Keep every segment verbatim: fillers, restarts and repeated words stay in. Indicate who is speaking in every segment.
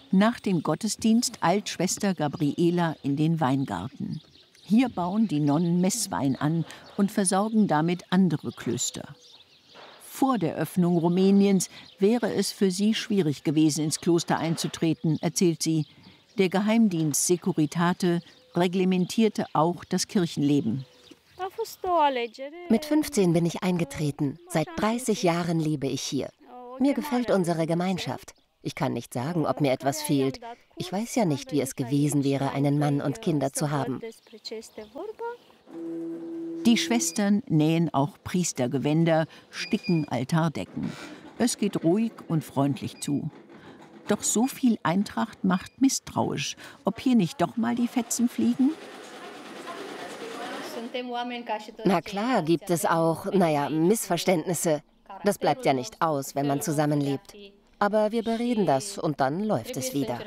Speaker 1: Nach dem Gottesdienst eilt Schwester Gabriela in den Weingarten. Hier bauen die Nonnen Messwein an und versorgen damit andere Klöster. Vor der Öffnung Rumäniens wäre es für sie schwierig gewesen, ins Kloster einzutreten, erzählt sie. Der Geheimdienst Securitate reglementierte auch das Kirchenleben.
Speaker 2: Mit fünfzehn bin ich eingetreten. Seit dreißig Jahren lebe ich hier. Mir gefällt unsere Gemeinschaft. Ich kann nicht sagen, ob mir etwas fehlt. Ich weiß ja nicht, wie es gewesen wäre, einen Mann und Kinder zu haben.
Speaker 1: Die Schwestern nähen auch Priestergewänder, sticken Altardecken. Es geht ruhig und freundlich zu. Doch so viel Eintracht macht misstrauisch. Ob hier nicht doch mal die Fetzen fliegen?
Speaker 2: Na klar, gibt es auch, naja, Missverständnisse. Das bleibt ja nicht aus, wenn man zusammenlebt. Aber wir bereden das und dann läuft es wieder.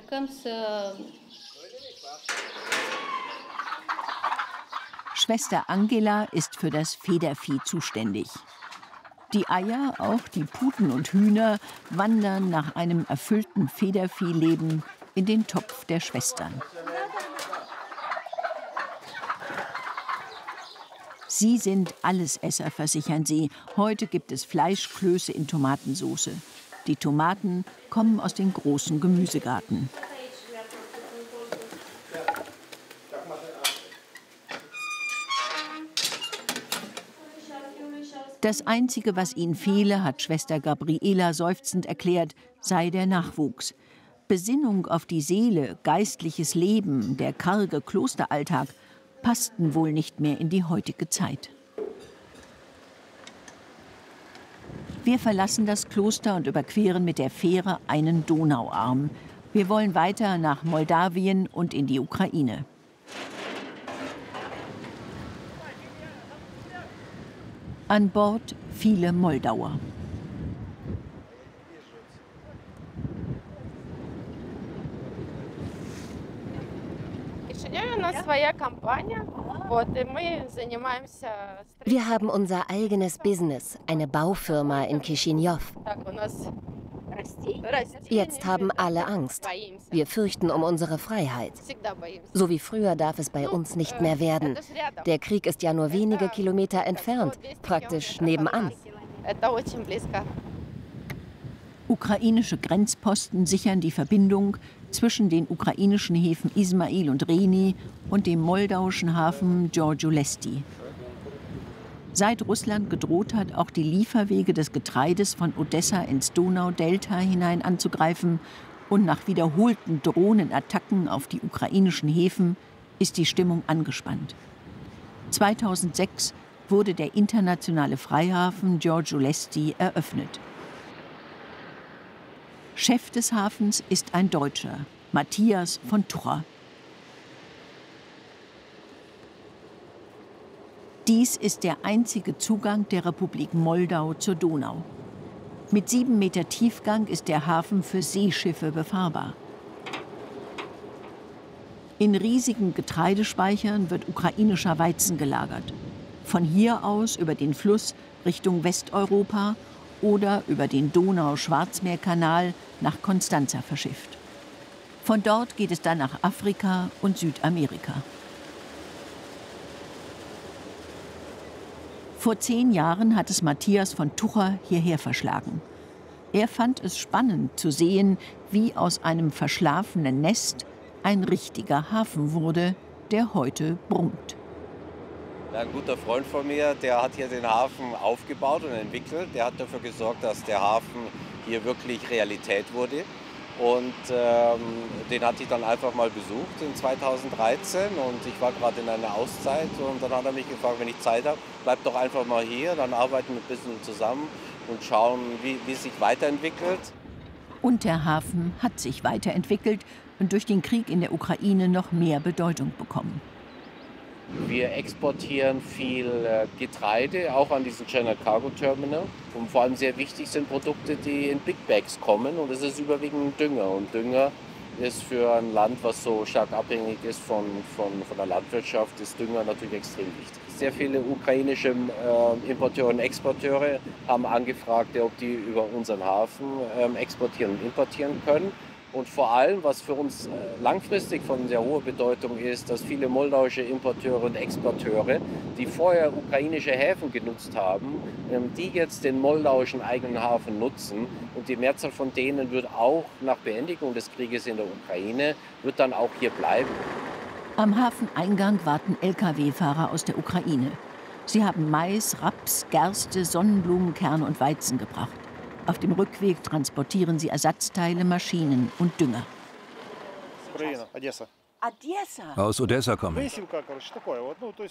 Speaker 1: Schwester Angela ist für das Federvieh zuständig. Die Eier, auch die Puten und Hühner, wandern nach einem erfüllten Federviehleben in den Topf der Schwestern. Sie sind Allesesser, versichern sie. Heute gibt es Fleischklöße in Tomatensauce. Die Tomaten kommen aus dem großen Gemüsegarten. Das Einzige, was ihnen fehle, hat Schwester Gabriela seufzend erklärt, sei der Nachwuchs. Besinnung auf die Seele, geistliches Leben, der karge Klosteralltag passten wohl nicht mehr in die heutige Zeit. Wir verlassen das Kloster und überqueren mit der Fähre einen Donauarm. Wir wollen weiter nach Moldawien und in die Ukraine. An Bord viele Moldauer.
Speaker 2: Wir haben unser eigenes Business, eine Baufirma in Chisinau. Jetzt haben alle Angst. Wir fürchten um unsere Freiheit. So wie früher darf es bei uns nicht mehr werden. Der Krieg ist ja nur wenige Kilometer entfernt, praktisch nebenan.
Speaker 1: Ukrainische Grenzposten sichern die Verbindung zwischen den ukrainischen Häfen Ismail und Reni und dem moldauischen Hafen Giurgiulesti. Seit Russland gedroht hat, auch die Lieferwege des Getreides von Odessa ins Donaudelta hinein anzugreifen und nach wiederholten Drohnenattacken auf die ukrainischen Häfen, ist die Stimmung angespannt. zweitausendsechs wurde der internationale Freihafen Giurgiulesti eröffnet. Chef des Hafens ist ein Deutscher, Matthias von Tucher. Dies ist der einzige Zugang der Republik Moldau zur Donau. Mit sieben Meter Tiefgang ist der Hafen für Seeschiffe befahrbar. In riesigen Getreidespeichern wird ukrainischer Weizen gelagert. Von hier aus über den Fluss Richtung Westeuropa oder über den Donau-Schwarzmeer-Kanal nach Constanza verschifft. Von dort geht es dann nach Afrika und Südamerika. Vor zehn Jahren hat es Matthias von Tucher hierher verschlagen. Er fand es spannend zu sehen, wie aus einem verschlafenen Nest ein richtiger Hafen wurde, der heute brummt.
Speaker 3: Ein guter Freund von mir, der hat hier den Hafen aufgebaut und entwickelt. Der hat dafür gesorgt, dass der Hafen hier wirklich Realität wurde. Und ähm, den hatte ich dann einfach mal besucht in zweitausenddreizehn und ich war gerade in einer Auszeit und dann hat er mich gefragt, wenn ich Zeit habe, bleib doch einfach mal hier, dann arbeiten wir ein bisschen zusammen und schauen, wie, wie es sich weiterentwickelt.
Speaker 1: Und der Hafen hat sich weiterentwickelt und durch den Krieg in der Ukraine noch mehr Bedeutung bekommen.
Speaker 3: Wir exportieren viel Getreide, auch an diesen General Cargo Terminal. Und vor allem sehr wichtig sind Produkte, die in Big Bags kommen. Und es ist überwiegend Dünger. Und Dünger ist für ein Land, was so stark abhängig ist von, von, von der Landwirtschaft, ist Dünger natürlich extrem wichtig. Sehr viele ukrainische äh, Importeure und Exporteure haben angefragt, ob die über unseren Hafen äh, exportieren und importieren können. Und vor allem, was für uns langfristig von sehr hoher Bedeutung ist, dass viele moldauische Importeure und Exporteure, die vorher ukrainische Häfen genutzt haben, die jetzt den moldauischen eigenen Hafen nutzen. Und die Mehrzahl von denen wird auch nach Beendigung des Krieges in der Ukraine, wird dann auch hier bleiben.
Speaker 1: Am Hafeneingang warten L K W-Fahrer aus der Ukraine. Sie haben Mais, Raps, Gerste, Sonnenblumenkerne und Weizen gebracht. Auf dem Rückweg transportieren sie Ersatzteile, Maschinen und Dünger.
Speaker 4: Aus Odessa komme ich.